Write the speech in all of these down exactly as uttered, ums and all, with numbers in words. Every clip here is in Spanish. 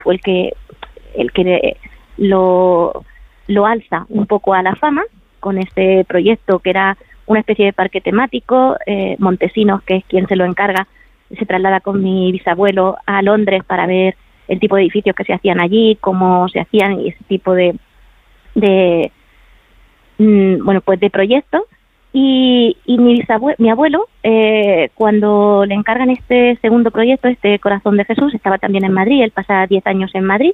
fue el que el que lo, lo alza un poco a la fama con este proyecto que era una especie de parque temático. eh, Montesinos, que es quien se lo encarga, se traslada con mi bisabuelo a Londres para ver el tipo de edificios que se hacían allí, cómo se hacían y ese tipo de, de mmm, bueno, pues de proyectos. Y, y mi bisabuelo, mi abuelo, eh, cuando le encargan este segundo proyecto, este Corazón de Jesús, estaba también en Madrid, él pasa diez años en Madrid,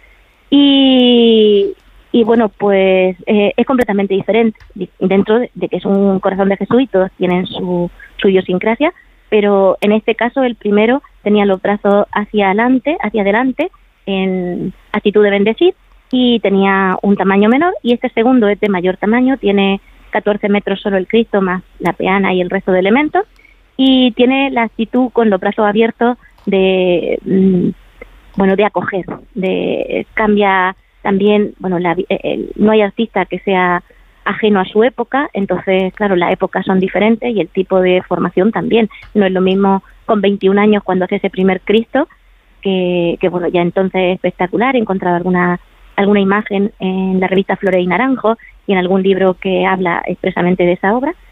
y, y bueno, pues eh, es completamente diferente, dentro de, de que es un Corazón de Jesús y todos tienen su, su idiosincrasia, pero en este caso el primero tenía los brazos hacia adelante, hacia adelante, en actitud de bendecir, y tenía un tamaño menor, y este segundo es de mayor tamaño, tiene catorce metros solo el Cristo, más la peana y el resto de elementos, y tiene la actitud con los brazos abiertos de, mmm, bueno, de acoger, de cambia también, bueno, la, eh, no hay artista que sea ajeno a su época, entonces, claro, las épocas son diferentes y el tipo de formación también. No es lo mismo con veintiún años cuando hace ese primer Cristo, que, que bueno, ya entonces es espectacular. He encontrado alguna alguna imagen en la revista Flores y Naranjo y en algún libro que habla expresamente de esa obra.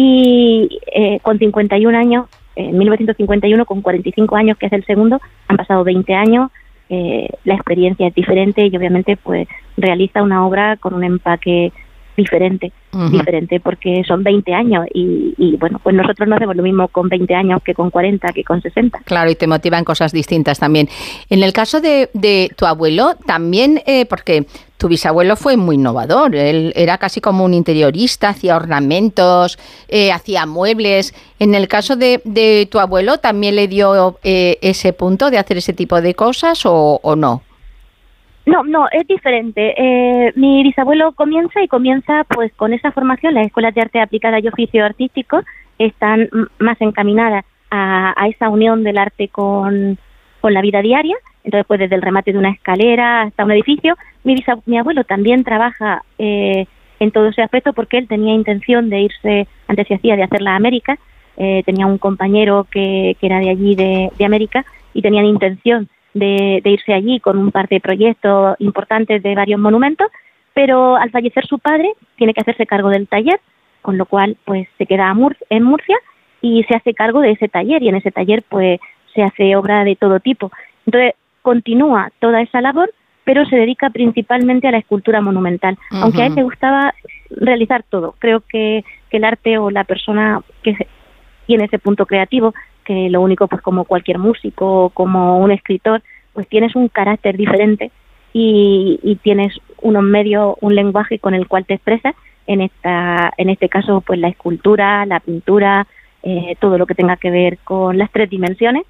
Y eh, con cincuenta y un años, en mil novecientos cincuenta y uno, con cuarenta y cinco años, que es el segundo, han pasado veinte años, eh, la experiencia es diferente y obviamente pues realiza una obra con un empaque diferente, uh-huh. diferente porque son veinte años y, y bueno, pues nosotros no hacemos lo mismo con veinte años que con cuarenta, que con sesenta. Claro, y te motivan cosas distintas también. En el caso de, de tu abuelo, también, eh, porque tu bisabuelo fue muy innovador, él era casi como un interiorista, hacía ornamentos, eh, hacía muebles. En el caso de, de tu abuelo, ¿también le dio eh, ese punto de hacer ese tipo de cosas o, o no? No, no, es diferente. Eh, mi bisabuelo comienza y comienza pues con esa formación. Las escuelas de arte aplicada y oficio artístico están m- más encaminadas a, a esa unión del arte con, con la vida diaria. Entonces, pues desde el remate de una escalera hasta un edificio. Mi, bisa- mi abuelo también trabaja eh, en todo ese aspecto porque él tenía intención de irse, antes se hacía de hacer la América, eh, tenía un compañero que, que era de allí, de, de América, y tenían intención De, de irse allí con un par de proyectos importantes de varios monumentos, pero al fallecer su padre tiene que hacerse cargo del taller, con lo cual pues se queda a Mur- en Murcia y se hace cargo de ese taller, y en ese taller pues se hace obra de todo tipo. Entonces continúa toda esa labor, pero se dedica principalmente a la escultura monumental, uh-huh. aunque a él le gustaba realizar todo. Creo que, que el arte o la persona que tiene ese punto creativo, que lo único, pues como cualquier músico, como un escritor, pues tienes un carácter diferente y, y tienes unos medios, un lenguaje con el cual te expresas, en esta en este caso pues la escultura, la pintura, eh, todo lo que tenga que ver con las tres dimensiones,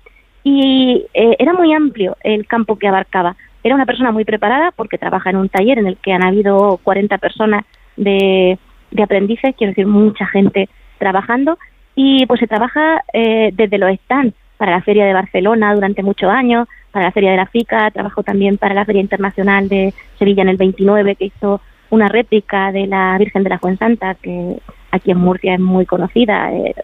y eh, era muy amplio el campo que abarcaba. Era una persona muy preparada porque trabaja en un taller en el que han habido cuarenta personas de, de aprendices, quiero decir, mucha gente trabajando. Y pues se trabaja eh, desde los stands para la Feria de Barcelona durante muchos años, para la Feria de la FICA, trabajó también para la Feria Internacional de Sevilla en el veintinueve, que hizo una réplica de la Virgen de la Fuensanta, que aquí en Murcia es muy conocida. Eh,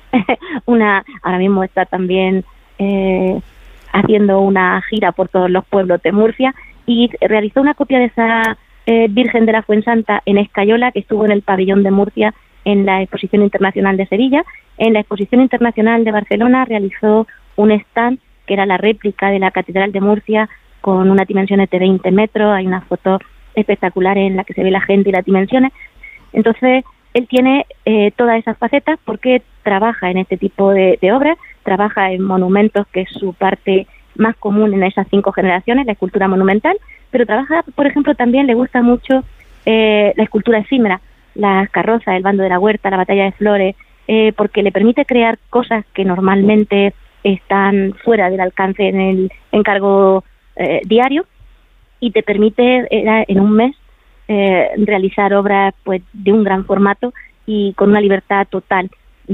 una ahora mismo está también eh, haciendo una gira por todos los pueblos de Murcia, y realizó una copia de esa eh, Virgen de la Fuensanta en escayola, que estuvo en el pabellón de Murcia en la Exposición Internacional de Sevilla. En la Exposición Internacional de Barcelona realizó un stand que era la réplica de la Catedral de Murcia con unas dimensiones de veinte metros. Hay una foto espectacular en la que se ve la gente y las dimensiones. Entonces, él tiene eh, todas esas facetas porque trabaja en este tipo de, de obras, trabaja en monumentos, que es su parte más común en esas cinco generaciones, la escultura monumental, pero trabaja, por ejemplo, también le gusta mucho eh, la escultura efímera, las carrozas, el bando de la huerta, la batalla de Flores, eh, porque le permite crear cosas que normalmente están fuera del alcance en el encargo eh, diario, y te permite eh, en un mes eh, realizar obras pues de un gran formato y con una libertad total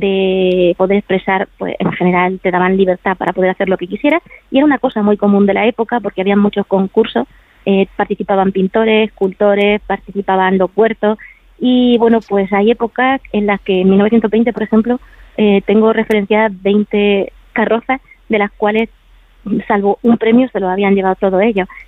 de poder expresar. Pues en general te daban libertad para poder hacer lo que quisieras, y era una cosa muy común de la época porque había muchos concursos, eh, participaban pintores, escultores, participaban los huertos. Y bueno, pues hay épocas en las que en mil novecientos veinte, por ejemplo, eh, tengo referenciadas veinte carrozas, de las cuales salvo un premio, se lo habían llevado todo ello.